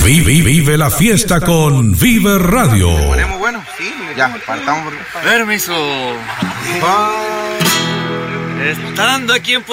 Vive la fiesta con Vive Radio. ¿Ponemos bueno? Sí, ya, partamos. Permiso. Estando aquí en